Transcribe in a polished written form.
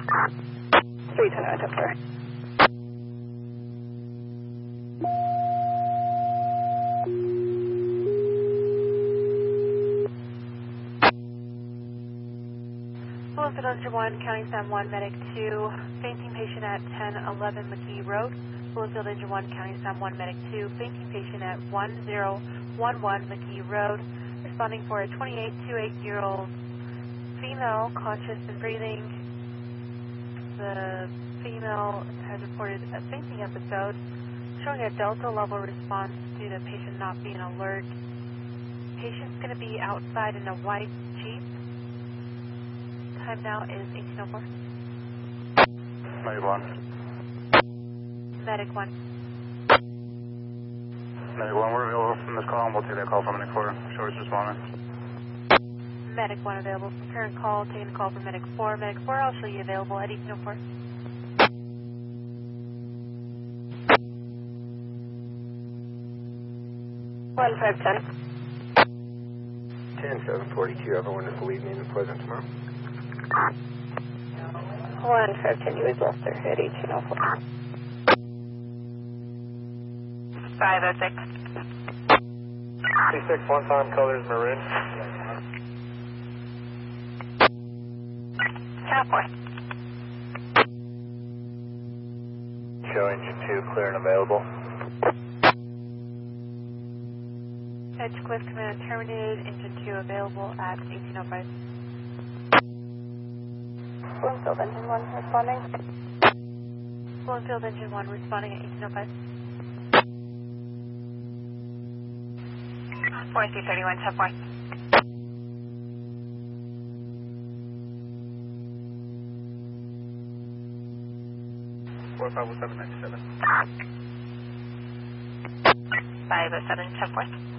329, I'm sorry. Bloomfield Engine 1, County San Juan, Medic 2, fainting patient at 1011 McGee Road. Bloomfield Engine 1, County San Juan, Medic 2, fainting patient at 1011 McGee Road. Responding for a 28-year-old female, conscious and breathing. The female has reported a fainting episode, showing a delta level response due to patient not being alert. Patient's going to be outside in a white Jeep. Time now is 1804. Medic 1. Medic 1. Medic 1, we're available from this call, and we'll take that call from Medic 4. Shortest responder. Medic 1 available from current call, taking a call from Medic 4. Medic 4, I'll show you available at 1804. One 510. 10-742, everyone is to leave me in Pleasant tomorrow. 1 510, you is Lester at 1804. 506. 36, one time, colors maroon. Southwest. Show engine 2, clear and available. Edgecliff command terminated, engine 2 available at 1805. Bloomfield Engine 1 responding. Bloomfield Engine 1 responding at 1805. 4331, Southwest. Four 50797. 507, Southwest.